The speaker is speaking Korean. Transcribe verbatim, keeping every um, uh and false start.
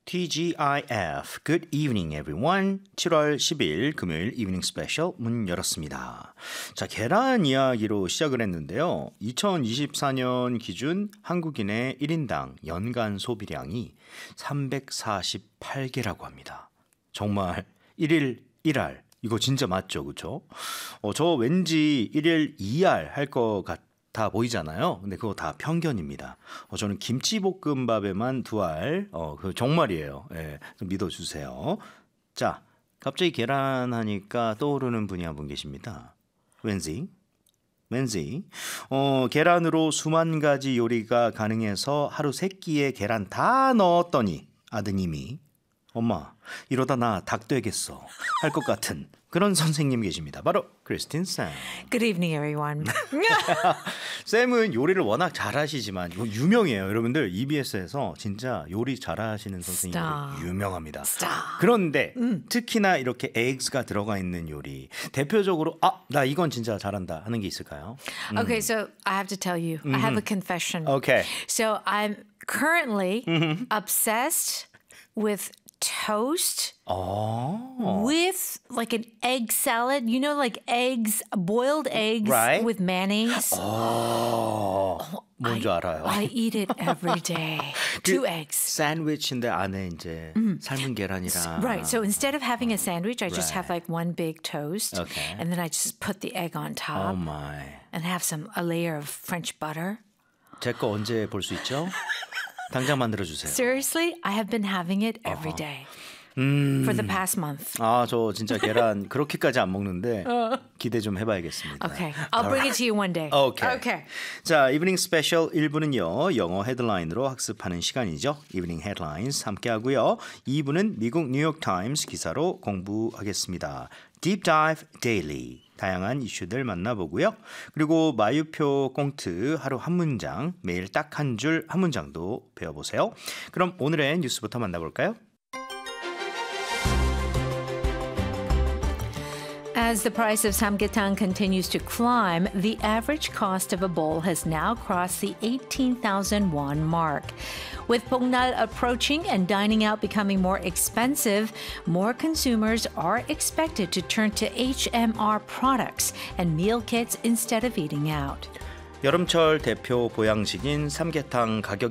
티지아이에프 Good evening everyone. 칠월 십일 금요일 이브닝 스페셜 문 열었습니다. 자, 계란 이야기로 시작을 했는데요. 이천이십사 년 기준 한국인의 일 인당 연간 소비량이 삼백사십팔 개라고 합니다. 정말 일일 일 알 이거 진짜 맞죠, 그렇죠? 어, 저 왠지 일일 이 알 할 것 같. 다 보이잖아요. 근데 그거 다 편견입니다. 어, 저는 김치볶음밥에만 두 알, 어, 그 정말이에요. 예, 좀 믿어주세요. 자, 갑자기 계란 하니까 떠오르는 분이 한 분 계십니다. 왠지, 왠지, 어, 계란으로 수만 가지 요리가 가능해서 하루 세 끼에 계란 다 넣었더니 아드님이 엄마, 이러다 나 닭 되겠어 할 것 같은 그런 선생님 계십니다. 바로 크리스틴 쌤. Good evening, everyone. 쌤은 요리를 워낙 잘하시지만 이거 유명해요. 여러분들 이비에스에서 진짜 요리 잘하시는 선생님이 유명합니다. Stop. 그런데 음. 특히나 이렇게 eggs가 들어가 있는 요리 대표적으로 아, 나 이건 진짜 잘한다 하는 게 있을까요? 음. Okay, so I have to tell you, mm-hmm. I have a confession. Okay. So I'm currently mm-hmm. obsessed with toast oh. with like an egg salad. You know, like eggs, boiled eggs right? with mayonnaise. Oh. Oh, 뭔지 I, 알아요. I eat it every day. Two 그 eggs. 샌드위치인데 안에 이제 mm. 삶은 계란이랑. Right. So instead of having a sandwich, I just right. have like one big toast. Okay. And then I just put the egg on top. Oh my. And have some a layer of French butter. 제 거 언제 볼 수 있죠? 당장 만들어주세요. Seriously, I have been having it every uh-huh. day 음. for the past month. 아, 저 진짜 계란 그렇게까지 안 먹는데 기대 좀 해봐야겠습니다. Okay, I'll bring it to you one day. Okay. Okay. 자, 이브닝 스페셜 일 부는요. 영어 헤드라인으로 학습하는 시간이죠. 이브닝 헤드라인스 함께 하고요. 이 부는 미국 뉴욕 타임스 기사로 공부하겠습니다. Deep Dive Daily. 다양한 이슈들 만나보고요. 그리고 마유표 꽁트 하루 한 문장, 매일 딱 한 줄 한 문장도 배워보세요. 그럼 오늘의 뉴스부터 만나볼까요? As the price of samgyetang continues to climb, the average cost of a bowl has now crossed the eighteen thousand won mark. With Pongnal approaching and dining out becoming more expensive, more consumers are expected to turn to H M R products and meal kits instead of eating out. 여름철 대표 보양식인 삼계탕 가격